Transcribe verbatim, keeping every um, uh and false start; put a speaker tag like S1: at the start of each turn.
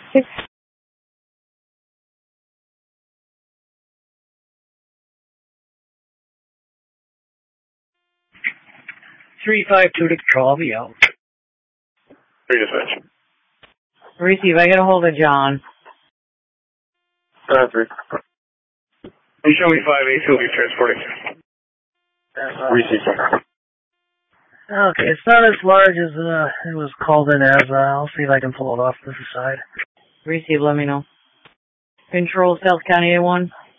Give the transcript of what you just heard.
S1: three five two to control, I'll be out.
S2: Three dispatch.
S3: Receive, I get a hold of John.
S2: Uh, three. You show me five eight two, you're transporting. Receive.
S1: Okay, it's not as large as uh, it was called in as. Uh, I'll see if I can pull it off to the side.
S3: Receive, let me know. Control, South County A one.